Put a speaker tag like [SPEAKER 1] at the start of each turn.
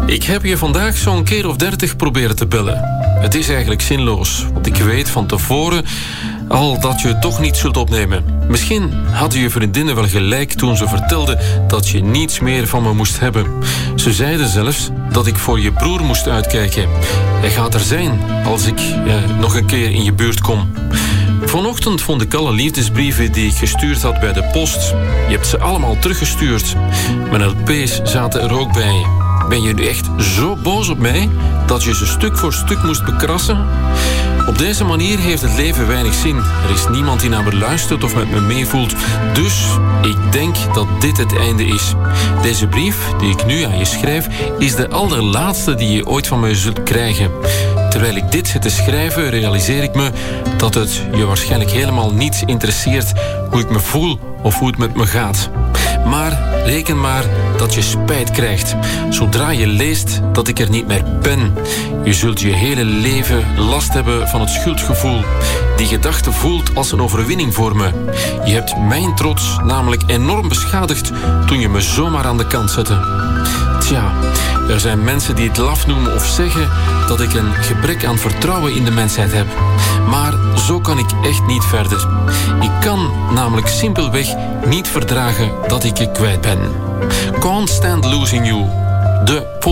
[SPEAKER 1] Ik heb je vandaag zo'n keer of 30 proberen te bellen. Het is eigenlijk zinloos, want ik weet van tevoren al dat je het toch niet zult opnemen. Misschien hadden je vriendinnen wel gelijk toen ze vertelden dat je niets meer van me moest hebben. Ze zeiden zelfs dat ik voor je broer moest uitkijken. Hij gaat er zijn als ik nog een keer in je buurt kom. Vanochtend vond ik alle liefdesbrieven die ik gestuurd had bij de post. Je hebt ze allemaal teruggestuurd. Mijn LP's zaten er ook bij. Ben je nu echt zo boos op mij dat je ze stuk voor stuk moest bekrassen? Op deze manier heeft het leven weinig zin. Er is niemand die naar me luistert of met me meevoelt. Dus ik denk dat dit het einde is. Deze brief die ik nu aan je schrijf is de allerlaatste die je ooit van mij zult krijgen. Terwijl ik dit zit te schrijven, realiseer ik me dat het je waarschijnlijk helemaal niet interesseert hoe ik me voel of hoe het met me gaat. Maar reken maar dat je spijt krijgt zodra je leest dat ik er niet meer ben. Je zult je hele leven last hebben van het schuldgevoel. Die gedachte voelt als een overwinning voor me. Je hebt mijn trots namelijk enorm beschadigd toen je me zomaar aan de kant zette. Tja, er zijn mensen die het laf noemen of zeggen dat ik een gebrek aan vertrouwen in de mensheid heb. Maar zo kan ik echt niet verder. Ik kan namelijk simpelweg niet verdragen dat ik je kwijt ben. Can't stand losing you. De